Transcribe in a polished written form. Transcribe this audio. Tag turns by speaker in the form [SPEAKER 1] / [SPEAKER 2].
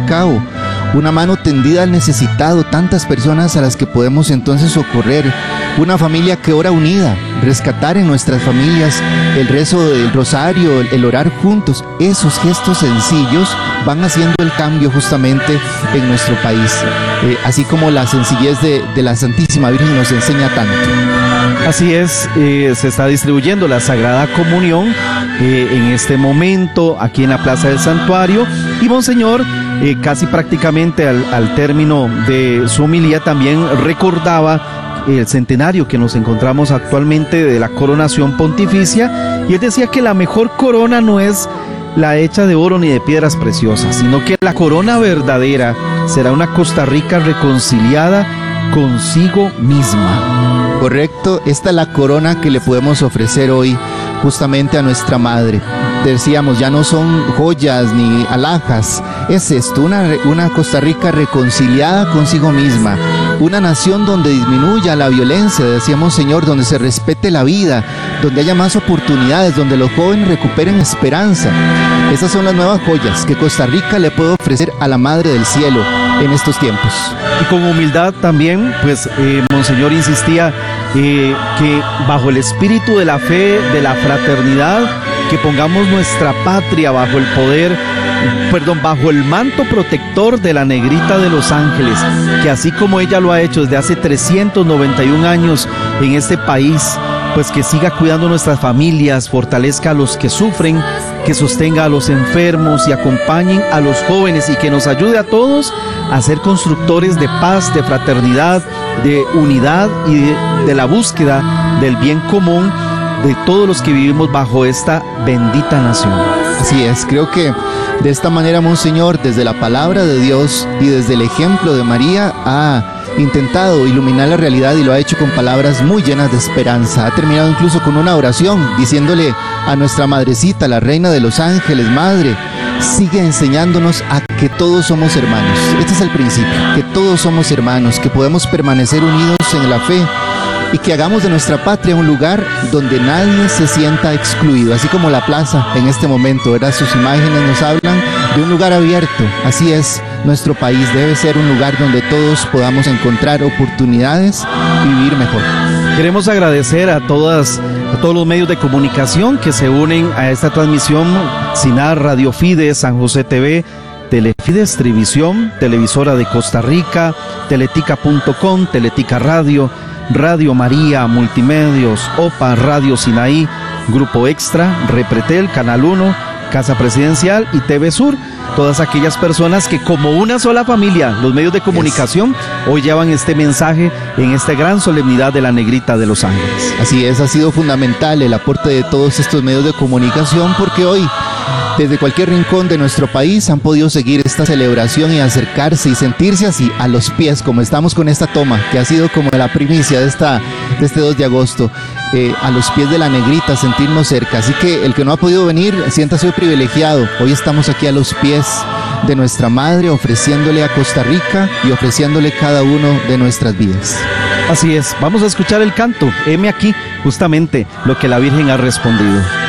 [SPEAKER 1] a cabo. Una mano tendida al necesitado, tantas personas a las que podemos entonces socorrer. Una familia que ora unida, rescatar en nuestras familias el rezo del rosario, el orar juntos. Esos gestos sencillos van haciendo el cambio justamente en nuestro país. Así como la sencillez de la Santísima Virgen nos enseña tanto.
[SPEAKER 2] Así es, se está distribuyendo la Sagrada Comunión en este momento aquí en la Plaza del Santuario, y Monseñor casi prácticamente al término de su homilía también recordaba el centenario que nos encontramos actualmente de la coronación pontificia, y él decía que la mejor corona no es la hecha de oro ni de piedras preciosas, sino que la corona verdadera será una Costa Rica reconciliada consigo misma.
[SPEAKER 1] Correcto, esta es la corona que le podemos ofrecer hoy justamente a nuestra madre. Decíamos, ya no son joyas ni alhajas, es esto, una Costa Rica reconciliada consigo misma, una nación donde disminuya la violencia, decíamos, Señor, donde se respete la vida, donde haya más oportunidades, donde los jóvenes recuperen esperanza. Esas son las nuevas joyas que Costa Rica le puede ofrecer a la Madre del Cielo en estos tiempos.
[SPEAKER 2] Y con humildad también, pues Monseñor insistía que bajo el espíritu de la fe, de la fraternidad, que pongamos nuestra patria bajo el poder, bajo el manto protector de la Negrita de los Ángeles, que así como ella lo ha hecho desde hace 391 años en este país, pues que siga cuidando nuestras familias, fortalezca a los que sufren, que sostenga a los enfermos y acompañen a los jóvenes, y que nos ayude a todos a ser constructores de paz, de fraternidad, de unidad y de la búsqueda del bien común de todos los que vivimos bajo esta bendita nación.
[SPEAKER 1] Así es, creo que de esta manera, Monseñor, desde la palabra de Dios y desde el ejemplo de María, ha intentado iluminar la realidad, y lo ha hecho con palabras muy llenas de esperanza. Ha terminado incluso con una oración diciéndole a nuestra madrecita, la Reina de los Ángeles: Madre, sigue enseñándonos a que todos somos hermanos. Este es el principio, que todos somos hermanos, que podemos permanecer unidos en la fe, y que hagamos de nuestra patria un lugar donde nadie se sienta excluido, así como la plaza en este momento, ¿verdad? Sus imágenes nos hablan de un lugar abierto. Así es, nuestro país debe ser un lugar donde todos podamos encontrar oportunidades y vivir mejor.
[SPEAKER 2] Queremos agradecer a todos los medios de comunicación que se unen a esta transmisión: SINAR, Radio Fides, San José TV, Telefides Televisión, Televisora de Costa Rica, Teletica.com, Teletica Radio, Radio María, Multimedios, OPA, Radio Sinaí, Grupo Extra, Repretel, Canal 1, Casa Presidencial y TV Sur. Todas aquellas personas que, como una sola familia, los medios de comunicación, hoy llevan este mensaje en esta gran solemnidad de la Negrita de los Ángeles.
[SPEAKER 1] Así es, ha sido fundamental el aporte de todos estos medios de comunicación, porque hoy, desde cualquier rincón de nuestro país, han podido seguir esta celebración y acercarse y sentirse así a los pies, como estamos con esta toma, que ha sido como la primicia de este 2 de agosto, a los pies de la Negrita, sentirnos cerca. Así que el que no ha podido venir, siéntase privilegiado. Hoy estamos aquí a los pies de nuestra Madre, ofreciéndole a Costa Rica y ofreciéndole cada uno de nuestras vidas.
[SPEAKER 2] Así es, vamos a escuchar el canto, heme aquí, justamente lo que la Virgen ha respondido.